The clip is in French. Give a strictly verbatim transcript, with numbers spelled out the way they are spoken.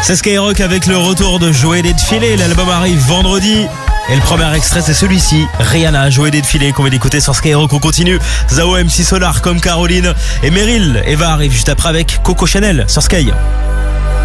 C'est Skyrock avec le retour de Joey Défilé. L'album arrive vendredi. Et le premier extrait, c'est celui-ci. Rihanna, Joey Défilé, qu'on vient d'écouter sur Skyrock. On continue. Zao, M C Solar, comme Caroline. Et Meryl, Eva arrive juste après avec Coco Chanel sur Sky.